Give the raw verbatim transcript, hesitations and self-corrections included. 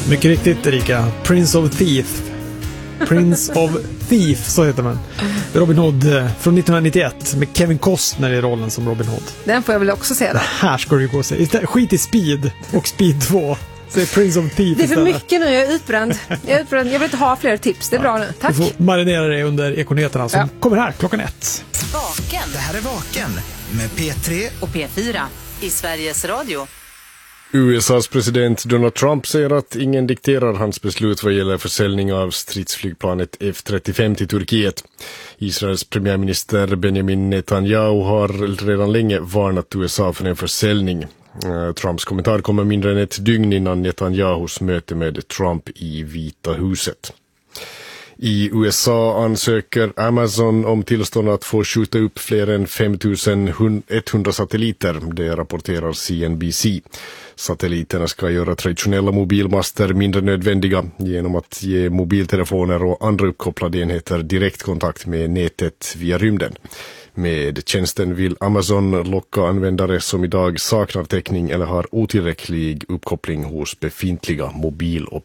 Mycket riktigt, Erika. Prince of Thief. Prince of Thief, så heter man. Robin Hood från nittonhundranittioett med Kevin Costner i rollen som Robin Hood. Den får jag väl också se då. Det här ska du gå och se. Skit i Speed och Speed två. Så Prince of Thief. Det är för istället. mycket nu, jag är utbränd. Jag är utbränd. Jag vill inte ha fler tips, det är bra nu. Tack. Du får marinera dig under Ekonyheterna som Ja. kommer här klockan ett. Vaken. Det här är Vaken med P tre Och P fyra i Sveriges Radio. U S A:s president Donald Trump säger att ingen dikterar hans beslut vad gäller försäljning av stridsflygplanet F trettiofem till Turkiet. Israels premiärminister Benjamin Netanyahu har redan länge varnat U S A för en försäljning. Trumps kommentar kommer mindre än ett dygn innan Netanyahus möte med Trump i Vita huset. I U S A ansöker Amazon om tillstånd att få skjuta upp fler än fem tusen etthundra satelliter, det rapporterar C N B C. Satelliterna ska göra traditionella mobilmaster mindre nödvändiga genom att ge mobiltelefoner och andra uppkopplade enheter direktkontakt med nätet via rymden. Med tjänsten vill Amazon locka användare som idag saknar täckning eller har otillräcklig uppkoppling hos befintliga mobiloperatörer.